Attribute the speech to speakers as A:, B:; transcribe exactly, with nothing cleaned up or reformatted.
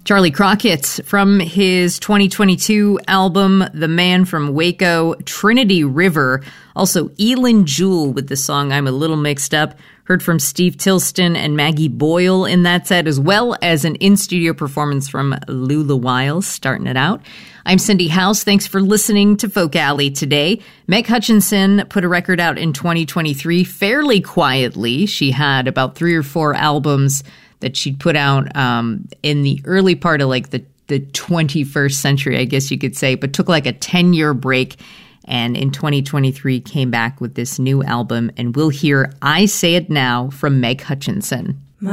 A: Charlie Crockett from his twenty twenty-two album, The Man from Waco, Trinity River. Also, Elin Jewell with the song I'm a Little Mixed Up. Heard from Steve Tilston and Maggie Boyle in that set, as well as an in-studio performance from Lula Wiles starting it out. I'm Cindy House. Thanks for listening to Folk Alley today. Meg Hutchinson put a record out in twenty twenty-three fairly quietly. She had about three or four albums that she'd put out um, in the early part of like the, the twenty-first century, I guess you could say, but took like a ten-year break. And in twenty twenty-three came back with this new album. And we'll hear I Say It Now from Meg Hutchinson.